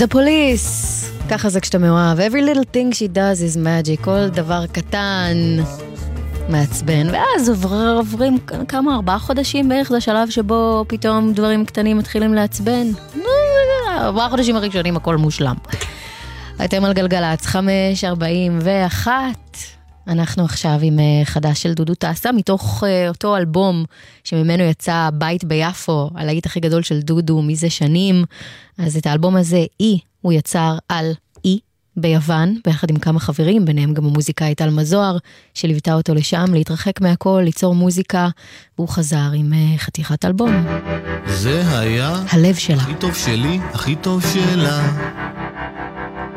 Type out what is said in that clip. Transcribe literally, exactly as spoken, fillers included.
The Police, ככה זה כשאתה מאוהב. Every little thing she does is magic, כל דבר קטן מעצבן, ואז עובר, עוברים כמה, ארבעה חודשים בערך, זה השלב שבו פתאום דברים קטנים מתחילים לעצבן. ארבעה חודשים הראשונים הכל מושלם. הייתם על גלגלץ, חמש, ארבעים ואחת. אנחנו עכשיו עם חדש של דודו טסה, מתוך אותו אלבום שממנו יצא בית ביפו, הלהיט הכי גדול של דודו מזה שנים. אז את האלבום הזה, אי, הוא יצר על אי ביוון, ביחד עם כמה חברים, ביניהם גם המוזיקאית אלמה זוהר, שליוותה אותו לשם, להתרחק מהכל, ליצור מוזיקה, והוא חזר עם חתיכת אלבום. זה היה הלב שלה. הכי טוב שלי, הכי טוב שלה.